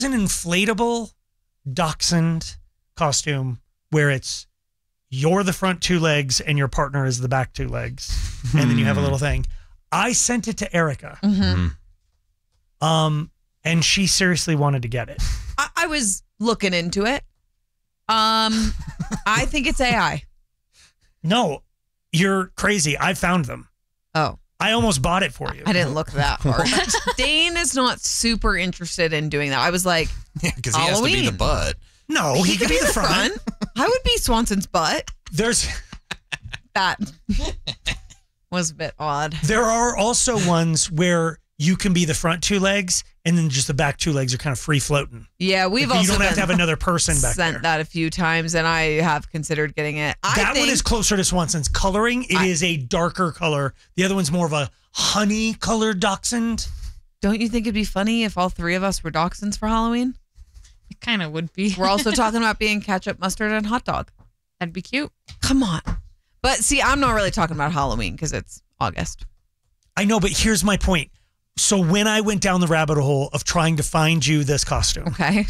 an inflatable dachshund costume where you're the front two legs and your partner is the back two legs. And then you have a little thing. I sent it to Erica. And she seriously wanted to get it. I was looking into it. I think it's AI. No, you're crazy. I found them. Oh. I almost bought it for you. I didn't look that hard. Dane is not super interested in doing that. I was like, yeah, because he has to be the butt. No, he could be the front. I would be Swanson's butt. That was a bit odd. There are also ones where you can be the front two legs and then just the back two legs are kind of free floating. Yeah, we've also you don't have to have another person back there. Sent that a few times, and I have considered getting it. That one is closer to Swanson's coloring. It is a darker color. The other one's more of a honey colored dachshund. Don't you think it'd be funny if all three of us were dachshunds for Halloween? It kind of would be. We're also talking about being ketchup, mustard, and hot dog. That'd be cute. Come on. But see, I'm not really talking about Halloween because it's August. I know, but here's my point. So when I went down the rabbit hole of trying to find you this costume, okay,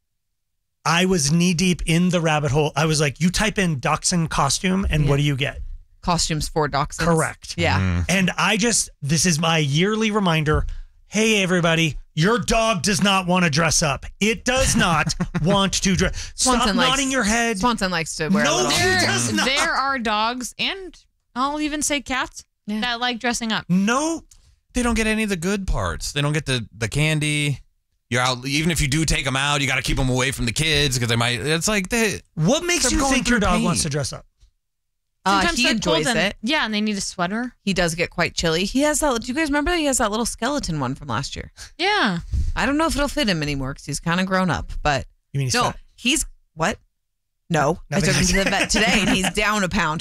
I was knee deep in the rabbit hole. I was like, you type in dachshund costume and what do you get? Costumes for dachshunds. Correct. Yeah. And this is my yearly reminder. Hey, everybody, your dog does not want to dress up. It does not want to dress. Stop nodding your head. Swanson likes to wear a little. He does not. There are dogs, and I'll even say cats, that like dressing up. No. They don't get any of the good parts. They don't get the candy. You're out. Even if you do take them out, you got to keep them away from the kids because they might. It's like What makes you think your dog wants to dress up? Sometimes he enjoys it. Yeah, and they need a sweater. He does get quite chilly. He has that. Do you guys remember he has that little skeleton one from last year? Yeah. I don't know if it'll fit him anymore because he's kind of grown up. But you mean he's what? No, I took him to the vet today and he's down a pound.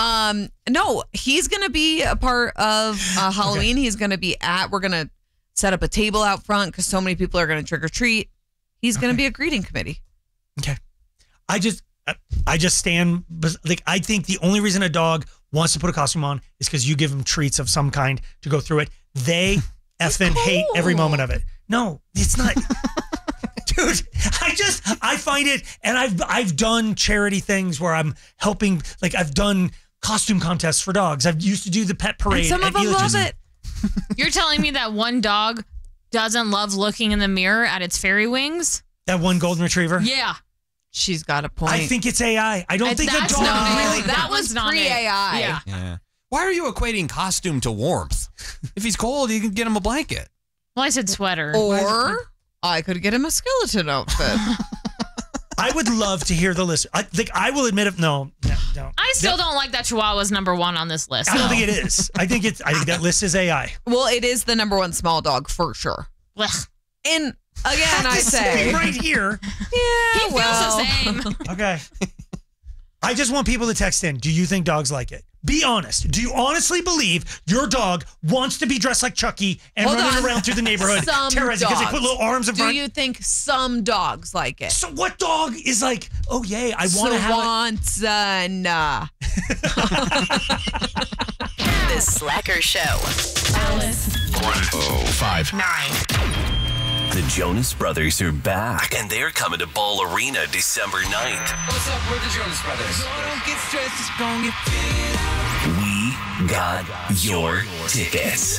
No, he's going to be a part of Halloween. Okay. He's going to be we're going to set up a table out front because so many people are going to trick or treat. He's going to be a greeting committee. Okay. I just stand, like, I think the only reason a dog wants to put a costume on is because you give them treats of some kind to go through it. They effing hate every moment of it. No, it's not. Dude, I find it, and I've done charity things where I'm helping, like I've done costume contests for dogs. I've used to do the pet parade. And some of them love it. You're telling me that one dog doesn't love looking in the mirror at its fairy wings? That one golden retriever? Yeah. She's got a point. I think it's AI. I don't think the dog really. That was pre-AI. Yeah. Why are you equating costume to warmth? If he's cold, you can get him a blanket. Well, I said sweater. Or I could get him a skeleton outfit. I would love to hear the list. I will admit it. No. I still don't like that Chihuahua's number one on this list. I don't think it is. I think that list is AI. Well, it is the number one small dog for sure. Blech. And again, I say right here. Yeah, he feels the same. Okay. I just want people to text in. Do you think dogs like it? Be honest. Do you honestly believe your dog wants to be dressed like Chucky and running around through the neighborhood terrorizing because they put little arms in front? Do you think some dogs like it? So what dog is like, oh yay, I want to have Swanson. The Slacker Show. Alice. 1059. The Jonas Brothers are back, and they're coming to Ball Arena December 9th. What's up, we're the Jonas Brothers. Don't get stressed, it's gonna get We got your tickets.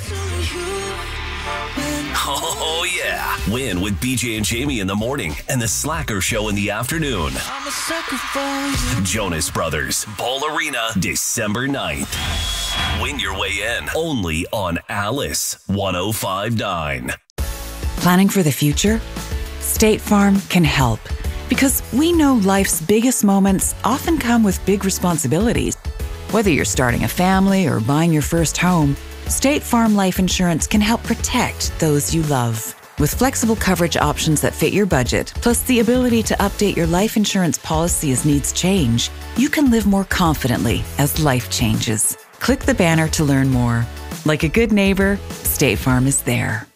Oh, yeah. Win with BJ and Jamie in the morning and the Slacker Show in the afternoon. I'm a sucker for you. Jonas Brothers, Ball Arena, December 9th. Win your way in only on Alice 105.9. Planning for the future? State Farm can help because we know life's biggest moments often come with big responsibilities. Whether you're starting a family or buying your first home, State Farm Life Insurance can help protect those you love. With flexible coverage options that fit your budget, plus the ability to update your life insurance policy as needs change, you can live more confidently as life changes. Click the banner to learn more. Like a good neighbor, State Farm is there.